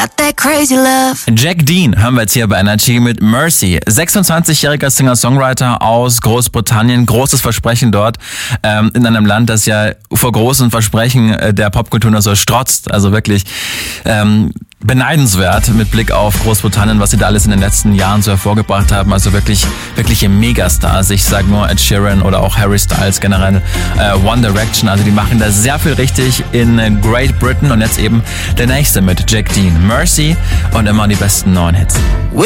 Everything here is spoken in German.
Got that crazy love. Jack Dean haben wir jetzt hier bei Energy mit Mercy. 26-jähriger Singer-Songwriter aus Großbritannien. Großes Versprechen dort in einem Land, das ja vor großen Versprechen der Popkultur nur so strotzt. Also wirklich beneidenswert mit Blick auf Großbritannien, was sie da alles in den letzten Jahren so hervorgebracht haben. Also wirkliche Megastars. Ich sage nur Ed Sheeran oder auch Harry Styles, generell One Direction. Also die machen da sehr viel richtig in Great Britain. Und jetzt eben der nächste mit Jack Dean, Mercy, und immer die besten neuen Hits.